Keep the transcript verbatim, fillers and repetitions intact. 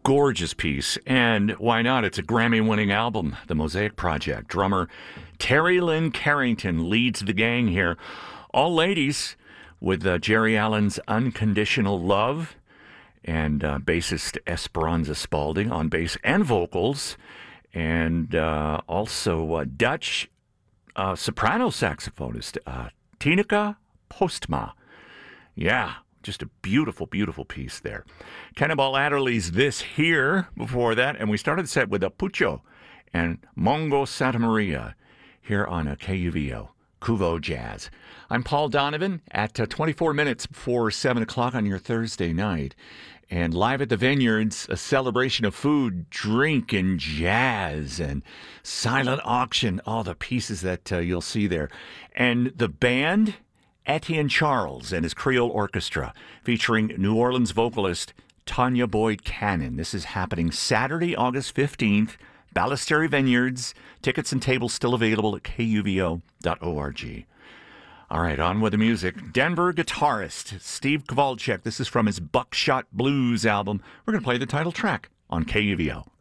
gorgeous piece. And why not? It's a Grammy-winning album, The Mosaic Project. Drummer Terry Lynn Carrington leads the gang here. All ladies with uh, Jerry Allen's Unconditional Love and uh, bassist Esperanza Spalding on bass and vocals. And uh, also uh, Dutch uh, soprano saxophonist uh, Tineke Postma. Yeah. Just a beautiful, beautiful piece there. Cannonball Adderley's This Here before that. And we started the set with a Pucho and Mongo Santa Maria here on a K U V O, Kuvo Jazz. I'm Paul Donovan at uh, twenty-four minutes before seven o'clock on your Thursday night. And live at the Vineyards, a celebration of food, drink, and jazz, and silent auction, all the pieces that uh, you'll see there. And the band, Etienne Charles and his Creole Orchestra, featuring New Orleans vocalist Tanya Boyd Cannon. This is happening Saturday, August fifteenth, Ballesteri Vineyards. Tickets and tables still available at K U V O dot org. All right, on with the music. Denver guitarist Steve Kowalczyk. This is from his Buckshot Blues album. We're going to play the title track on K U V O.